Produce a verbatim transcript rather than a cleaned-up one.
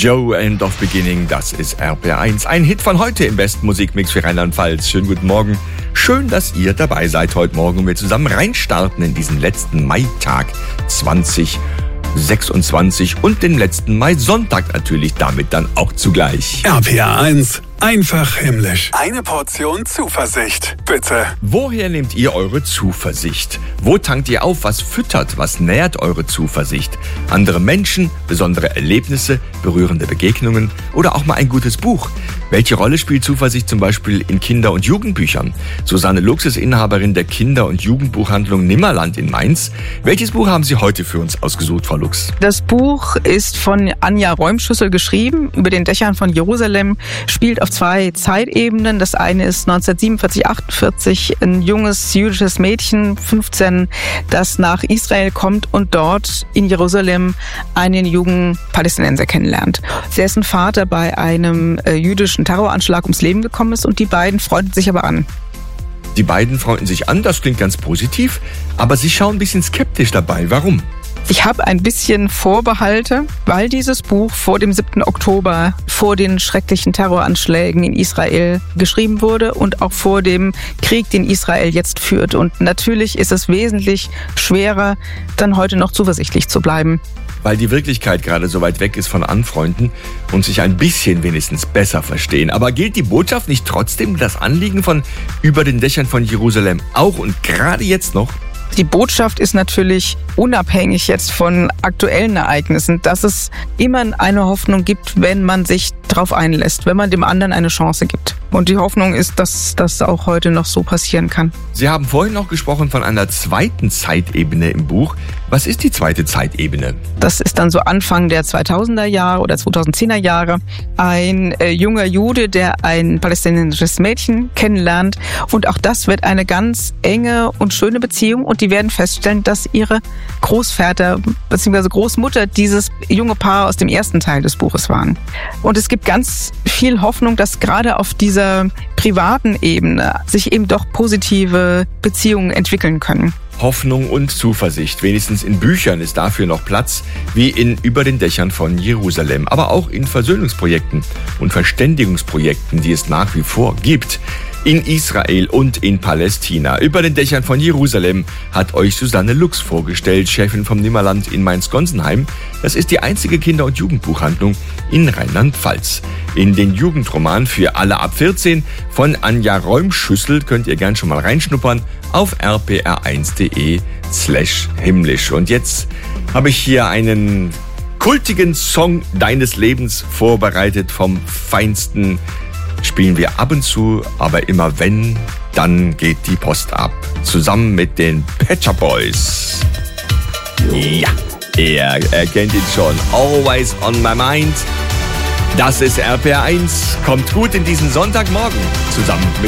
Joe, End of Beginning, das ist R P R eins. Ein Hit von heute im besten Musikmix für Rheinland-Pfalz. Schönen guten Morgen. Schön, dass ihr dabei seid heute Morgen und wir zusammen reinstarten in diesen letzten Maitag zwanzig sechsundzwanzig und den letzten Mai-Sonntag natürlich damit dann auch zugleich. R P R eins, einfach himmlisch. Eine Portion Zuversicht, bitte. Woher nehmt ihr eure Zuversicht? Wo tankt ihr auf? Was füttert? Was nährt eure Zuversicht? Andere Menschen, besondere Erlebnisse, berührende Begegnungen oder auch mal ein gutes Buch? Welche Rolle spielt Zuversicht zum Beispiel in Kinder- und Jugendbüchern? Susanne Lux ist Inhaberin der Kinder- und Jugendbuchhandlung Nimmerland in Mainz. Welches Buch haben Sie heute für uns ausgesucht, Frau Lux? Das Buch ist von Anja Räumschüssel geschrieben, über den Dächern von Jerusalem, spielt auf zwei Zeitebenen. Das eine ist neunzehnhundertsiebenundvierzig achtundvierzig, ein junges jüdisches Mädchen, fünfzehn, das nach Israel kommt und dort in Jerusalem einen jungen Palästinenser kennenlernt. Dessen Vater bei einem äh, jüdischen Terroranschlag ums Leben gekommen ist und die beiden freunden sich aber an. Die beiden freunden sich an, das klingt ganz positiv, aber sie schauen ein bisschen skeptisch dabei. Warum? Ich habe ein bisschen Vorbehalte, weil dieses Buch vor dem siebten Oktober, vor den schrecklichen Terroranschlägen in Israel geschrieben wurde und auch vor dem Krieg, den Israel jetzt führt. Und natürlich ist es wesentlich schwerer, dann heute noch zuversichtlich zu bleiben. Weil die Wirklichkeit gerade so weit weg ist von Anfreunden und sich ein bisschen wenigstens besser verstehen. Aber gilt die Botschaft nicht trotzdem, das Anliegen von Über den Dächern von Jerusalem auch und gerade jetzt noch? Die Botschaft ist natürlich unabhängig jetzt von aktuellen Ereignissen, dass es immer eine Hoffnung gibt, wenn man sich darauf einlässt, wenn man dem anderen eine Chance gibt. Und die Hoffnung ist, dass das auch heute noch so passieren kann. Sie haben vorhin noch gesprochen von einer zweiten Zeitebene im Buch. Was ist die zweite Zeitebene? Das ist dann so Anfang der zweitausender Jahre oder zweitausendzehner Jahre. Ein äh, junger Jude, der ein palästinensisches Mädchen kennenlernt. Und auch das wird eine ganz enge und schöne Beziehung. Und die werden feststellen, dass ihre Großväter bzw. Großmutter dieses junge Paar aus dem ersten Teil des Buches waren. Und es gibt ganz viel Hoffnung, dass gerade auf dieser privaten Ebene sich eben doch positive Beziehungen entwickeln können. Hoffnung und Zuversicht. Wenigstens in Büchern ist dafür noch Platz, wie in Über den Dächern von Jerusalem. Aber auch in Versöhnungsprojekten und Verständigungsprojekten, die es nach wie vor gibt. In Israel und in Palästina. Über den Dächern von Jerusalem hat euch Susanne Lux vorgestellt, Chefin vom Nimmerland in Mainz-Gonsenheim. Das ist die einzige Kinder- und Jugendbuchhandlung in Rheinland-Pfalz. In den Jugendroman für alle ab vierzehn von Anja Räumschüssel könnt ihr gern schon mal reinschnuppern auf r p r eins punkt d e slash himmlisch. Und jetzt habe ich hier einen kultigen Song deines Lebens vorbereitet vom Feinsten. Spielen wir ab und zu, aber immer wenn, dann geht die Post ab. Zusammen mit den Pet Shop Boys. Ja, ihr erkennt ihn schon. Always on my mind. Das ist R P R eins. Kommt gut in diesen Sonntagmorgen. Zusammen mit